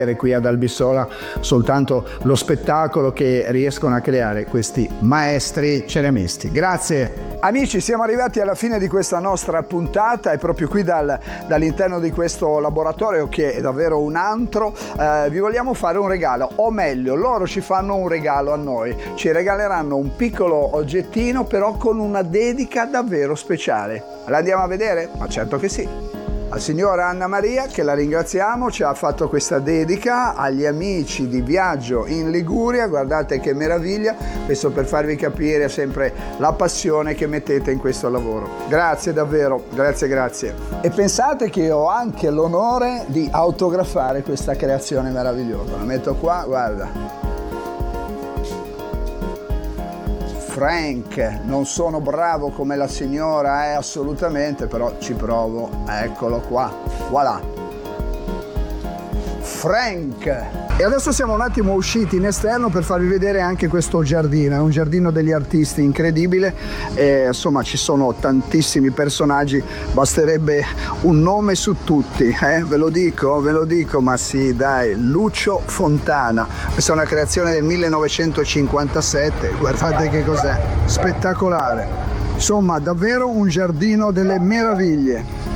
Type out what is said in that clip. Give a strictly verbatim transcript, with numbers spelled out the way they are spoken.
qui ad Albissola soltanto lo spettacolo che riescono a creare questi maestri ceramisti. Grazie. Amici, siamo arrivati alla fine di questa nostra puntata e proprio qui dal, dall'interno di questo laboratorio, che è davvero un antro, eh, vi vogliamo fare un regalo, o meglio, loro ci fanno un regalo a noi, ci regaleranno un piccolo oggettino però con una dedica davvero speciale. La andiamo a vedere? Ma certo che sì. La signora Anna Maria, che la ringraziamo, ci ha fatto questa dedica agli amici di Viaggio in Liguria. Guardate che meraviglia, questo per farvi capire sempre la passione che mettete in questo lavoro. Grazie davvero, grazie grazie. E pensate che ho anche l'onore di autografare questa creazione meravigliosa. La metto qua, guarda. Frank, non sono bravo come la signora, eh, assolutamente, però ci provo. Eccolo qua, voilà. Frank. E adesso siamo un attimo usciti in esterno per farvi vedere anche questo giardino. È un giardino degli artisti incredibile, e, insomma, ci sono tantissimi personaggi, basterebbe un nome su tutti, eh? Ve lo dico, ve lo dico, ma sì, dai, Lucio Fontana. Questa è una creazione del millenovecentocinquantasette, guardate che cos'è, spettacolare. Insomma, davvero un giardino delle meraviglie.